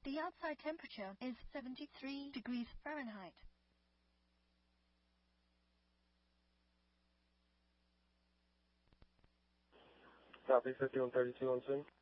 The outside temperature is 73 degrees Fahrenheit. Copy 5132 on scene.